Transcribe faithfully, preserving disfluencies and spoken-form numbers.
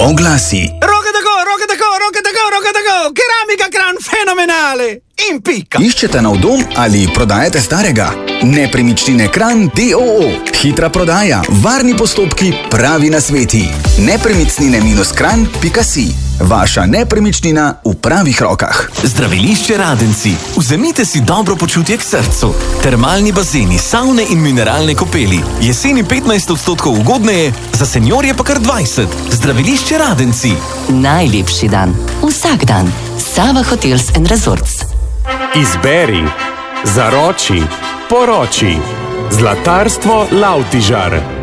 oglasi. Roka tako, roka tako, roka tako, roka tako, keramika kran fenomenale in pika. Iščete nov dom ali prodajate starega? Nepremičnine Kranj d o o. Hitra prodaja, varni postopki, pravi nasveti. Nepremičnine kranj pika si. Vaša nepremičnina v pravih rokah. Zdravilišče Radenci. Vzemite si dobro počutje k srcu. Termalni bazeni, savne in mineralne kopeli. Jeseni petnajst odstotkov ugodneje, za seniorje pa kar dvajset. Zdravilišče Radenci. Najlepši dan. Vsak dan. Sava Hotels and Resorts. Izberi, zaroči, poroči. Zlatarstvo Lavtižar.